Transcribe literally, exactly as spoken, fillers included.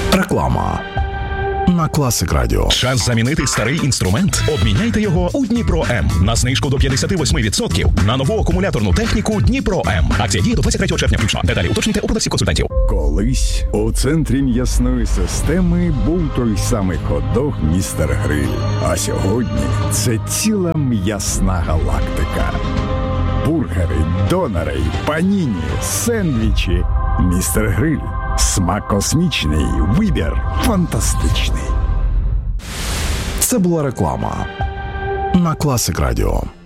Реклама на Класик Радіо. Час замінити старий інструмент? Обміняйте його у Дніпро М. На знижку до п'ятдесят вісім відсотків на нову акумуляторну техніку Дніпро М. Акція діє до двадцять третього червня включно. Деталі уточнюйте у продавців-консультантів. Колись у центрі м'ясної системи був той самий хот-дог «Містер Гриль». А сьогодні це ціла м'ясна галактика. Бургери, донери, паніні, сендвічі. «Містер Гриль». Смак космічний, вибір фантастичний. Це була реклама на Класик Радіо.